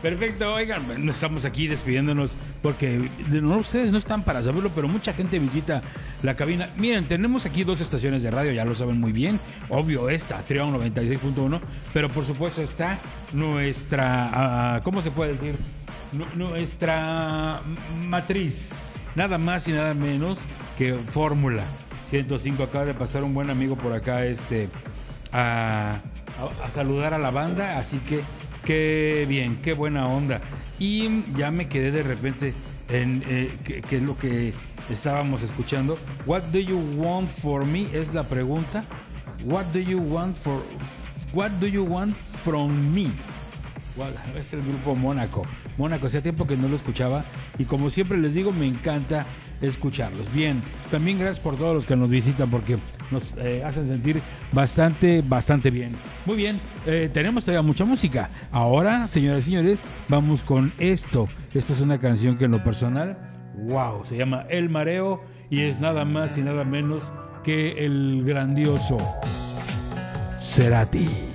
Perfecto, oigan, estamos aquí despidiéndonos porque no, ustedes no están para saberlo, pero mucha gente visita la cabina. Miren, tenemos aquí 2 estaciones de radio, ya lo saben muy bien. Obvio, esta, Trión 96.1, pero por supuesto está nuestra, ¿cómo se puede decir? Nuestra matriz, nada más y nada menos que Fórmula 105. Acaba de pasar un buen amigo por acá a saludar a la banda, así que qué bien, qué buena onda. Y ya me quedé de repente en qué es lo que estábamos escuchando. What do you want for me es la pregunta. What do you want from me? Es el grupo Mónaco. Hacía tiempo que no lo escuchaba y como siempre les digo, me encanta escucharlos. Bien, también gracias por todos los que nos visitan porque nos hacen sentir bastante bien. Muy bien, tenemos todavía mucha música. Ahora, señoras y señores, vamos con esto. Esta es una canción que en lo personal, wow, se llama El Mareo y es nada más y nada menos que el grandioso Cerati.